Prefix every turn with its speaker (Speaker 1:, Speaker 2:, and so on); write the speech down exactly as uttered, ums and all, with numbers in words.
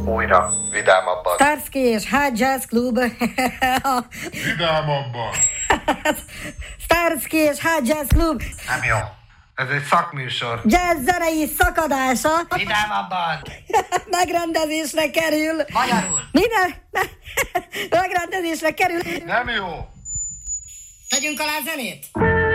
Speaker 1: Újra, vidámabban.
Speaker 2: Starsky és High Jazz Club.
Speaker 3: Vidámabban.
Speaker 2: Starsky és High Jazz Club.
Speaker 1: Nem jó. Ez egy szakműsor.
Speaker 2: Jazz zenei szakadása.
Speaker 1: Vidámabban.
Speaker 2: Megrendezésre kerül.
Speaker 1: Magyarul.
Speaker 2: Minden megrendezésre kerül.
Speaker 3: Nem jó.
Speaker 2: Tegyünk alá zenét.